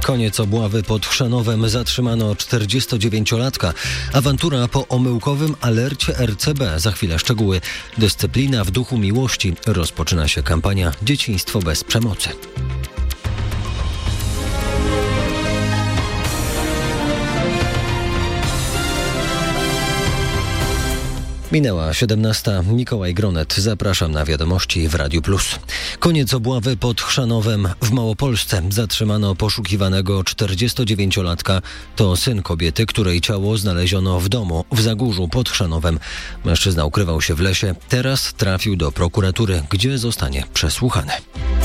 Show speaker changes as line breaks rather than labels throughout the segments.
Koniec obławy pod Chrzanowem. Zatrzymano 49-latka. Awantura po omyłkowym alercie RCB. Za chwilę szczegóły. Dyscyplina w duchu miłości. Rozpoczyna się kampania Dzieciństwo bez przemocy. Minęła 17. Mikołaj Gronet. Zapraszam na wiadomości w Radiu Plus. Koniec obławy pod Chrzanowem w Małopolsce. Zatrzymano poszukiwanego 49-latka. To syn kobiety, której ciało znaleziono w domu w Zagórzu pod Chrzanowem. Mężczyzna ukrywał się w lesie. Teraz trafił do prokuratury, gdzie zostanie przesłuchany.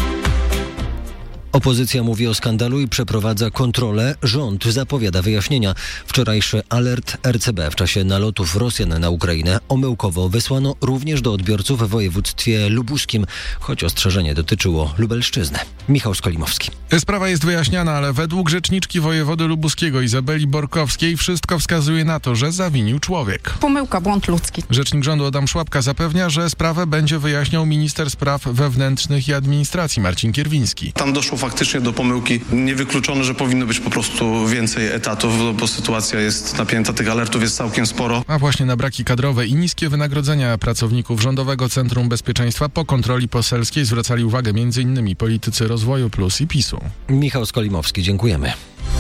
Opozycja mówi o skandalu i przeprowadza kontrolę. Rząd zapowiada wyjaśnienia. Wczorajszy alert RCB w czasie nalotów Rosjan na Ukrainę omyłkowo wysłano również do odbiorców w województwie lubuskim, choć ostrzeżenie dotyczyło Lubelszczyzny. Michał Skolimowski.
Sprawa jest wyjaśniana, ale według rzeczniczki wojewody lubuskiego Izabeli Borkowskiej wszystko wskazuje na to, że zawinił człowiek.
Pomyłka, błąd ludzki.
Rzecznik rządu Adam Szłapka zapewnia, że sprawę będzie wyjaśniał minister spraw wewnętrznych i administracji Marcin Kierwiński.
Tam doszło faktycznie do pomyłki. Niewykluczone, że powinno być po prostu więcej etatów, bo sytuacja jest napięta, tych alertów jest całkiem sporo.
A właśnie na braki kadrowe i niskie wynagrodzenia pracowników Rządowego Centrum Bezpieczeństwa po kontroli poselskiej zwracali uwagę m.in. politycy Rozwoju Plus i PiS-u.
Michał Skolimowski, dziękujemy.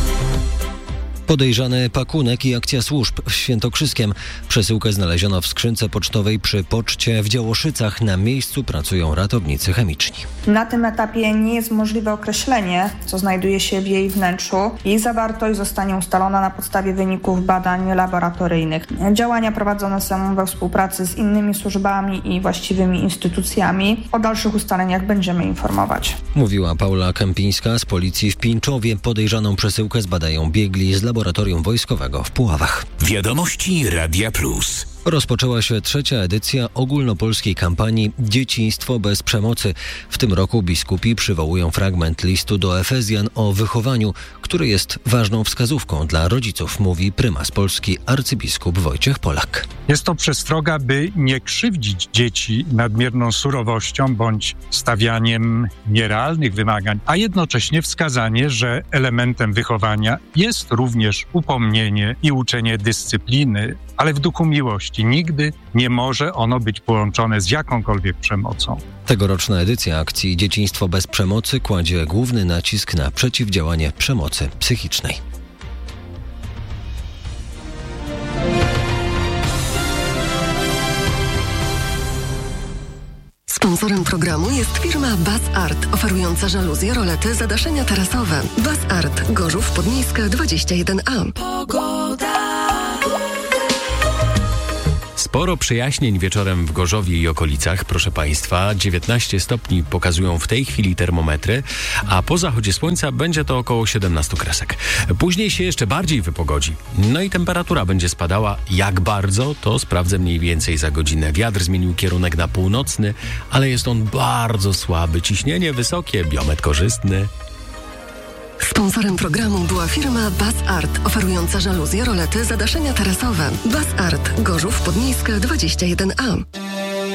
Podejrzany pakunek i akcja służb w Świętokrzyskiem. Przesyłkę znaleziono w skrzynce pocztowej przy poczcie w Działoszycach. Na miejscu pracują ratownicy chemiczni.
Na tym etapie nie jest możliwe określenie, co znajduje się w jej wnętrzu. Jej zawartość zostanie ustalona na podstawie wyników badań laboratoryjnych. Działania prowadzone są we współpracy z innymi służbami i właściwymi instytucjami. O dalszych ustaleniach będziemy informować.
Mówiła Paula Kępińska z policji w Pińczowie. Podejrzaną przesyłkę zbadają biegli z laboratorium wojskowego w Puławach.
Wiadomości Radia Plus.
Rozpoczęła się 3. edycja ogólnopolskiej kampanii Dzieciństwo bez przemocy. W tym roku biskupi przywołują fragment listu do Efezjan o wychowaniu, który jest ważną wskazówką dla rodziców, mówi prymas Polski arcybiskup Wojciech Polak.
Jest to przestroga, by nie krzywdzić dzieci nadmierną surowością bądź stawianiem nierealnych wymagań, a jednocześnie wskazanie, że elementem wychowania jest również upomnienie i uczenie dyscypliny, ale w duchu miłości. Nigdy nie może ono być połączone z jakąkolwiek przemocą.
Tegoroczna edycja akcji Dzieciństwo bez przemocy kładzie główny nacisk na przeciwdziałanie przemocy psychicznej.
Sponsorem programu jest firma Bas Art, oferująca żaluzje, rolety, zadaszenia tarasowe. Bas Art, Gorzów, Podmiejska 21A. Pogoda.
Sporo przejaśnień wieczorem w Gorzowie i okolicach, proszę Państwa. 19 stopni pokazują w tej chwili termometry, a po zachodzie słońca będzie to około 17 kresek. Później się jeszcze bardziej wypogodzi. No i temperatura będzie spadała. Jak bardzo, to sprawdzę mniej więcej za godzinę. Wiatr zmienił kierunek na północny, ale jest on bardzo słaby. Ciśnienie wysokie, biometr korzystny.
Sponsorem programu była firma Bas Art, oferująca żaluzje, rolety, zadaszenia tarasowe. Bas Art, Gorzów, Podmiejska 21A.